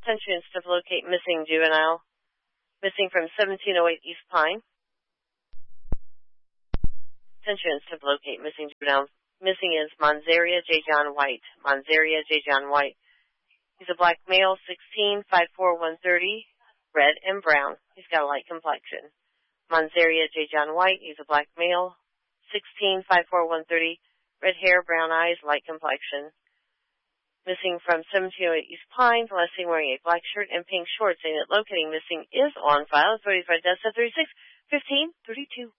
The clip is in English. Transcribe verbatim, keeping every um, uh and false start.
Attention to locate missing juvenile. Missing from seventeen oh eight East Pine. Attention to locate missing juvenile. Missing is Monzaria J. John White. Monzaria J. John White. He's a black male, sixteen, five four, one thirty, red and brown. He's got a light complexion. Monzaria J. John White. He's a black male, sixteen, five four, one thirty, red hair, brown eyes, light complexion. Missing from seventeen oh eight East Pine, Blessing wearing a black shirt and pink shorts, saying that locating missing is on file. Authorities by death thirty-six fifteen thirty-two.